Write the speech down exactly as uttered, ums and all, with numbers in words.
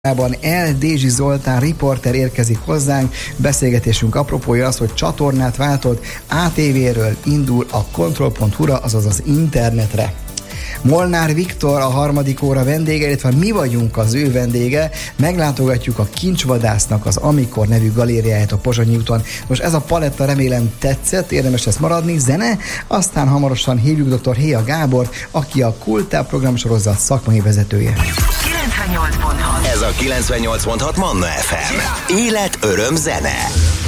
El. Dézsi Zoltán riporter érkezik hozzánk. Beszélgetésünk apropója az, hogy csatornát váltott, á té véről indul a kontroll pont hu-ra, azaz az internetre. Molnár Viktor a harmadik óra vendége, illetve mi vagyunk az ő vendége, meglátogatjuk a Kincsvadásznak az Amikor nevű galériáját a Pozsonyi úton. Most ez a paletta remélem tetszett, érdemes lesz maradni, zene, aztán hamarosan hívjuk dr. Héa Gábor, aki a Kultál programsorozat szakmai vezetője. kilencvennyolc pont hat Ez a kilencvennyolc pont hat Manna ef em. Élet, öröm, zene.